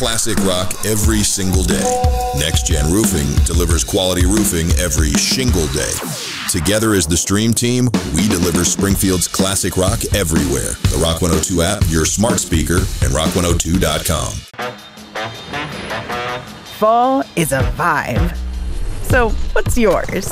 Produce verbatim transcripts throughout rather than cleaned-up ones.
Classic rock every single day. Next Gen Roofing delivers quality roofing every shingle day. Together as the Stream Team, we deliver Springfield's classic rock everywhere. The Rock one oh two app, your smart speaker, and rock one oh two dot com. Fall is a vibe. So, what's yours?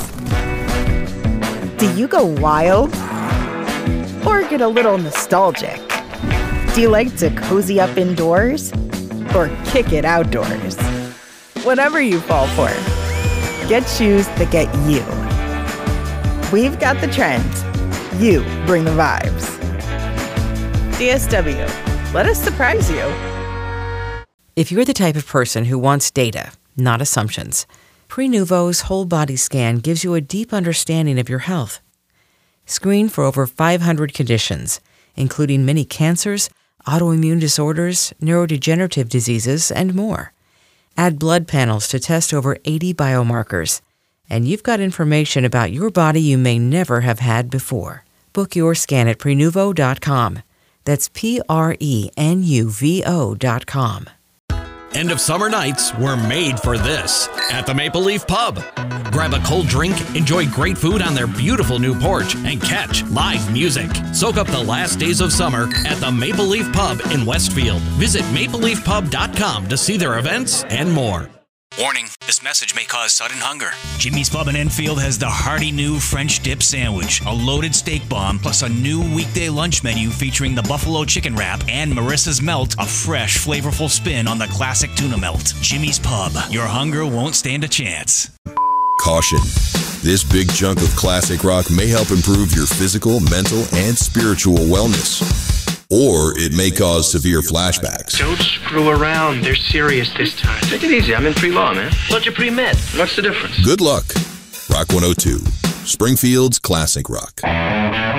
Do you go wild? Or get a little nostalgic? Do you like to cozy up indoors? Or kick it outdoors? Whatever you fall for, get shoes that get you. We've got the trends. You bring the vibes. D S W, let us surprise you. If you're the type of person who wants data, not assumptions, Prenuvo's whole body scan gives you a deep understanding of your health. Screen for over five hundred conditions, including many cancers, autoimmune disorders, neurodegenerative diseases, and more. Add blood panels to test over eighty biomarkers, and you've got information about your body you may never have had before. Book your scan at Prenuvo dot com. That's P R E N U V O dot com. End of summer nights were made for this at the Maple Leaf Pub. Grab a cold drink, enjoy great food on their beautiful new porch, and catch live music. Soak up the last days of summer at the Maple Leaf Pub in Westfield. Visit maple leaf pub dot com to see their events and more. Warning, this message may cause sudden hunger. Jimmy's Pub in Enfield has the hearty new French dip sandwich, a loaded steak bomb, plus a new weekday lunch menu featuring the buffalo chicken wrap and Marissa's Melt, a fresh, flavorful spin on the classic tuna melt. Jimmy's Pub, your hunger won't stand a chance. Caution. This big chunk of classic rock may help improve your physical, mental, and spiritual wellness. Or it may cause severe flashbacks. Don't screw around. They're serious this time. Take it easy. I'm in pre-law, man. Bunch of pre-med. What's the difference? Good luck. Rock one oh two. Springfield's classic rock.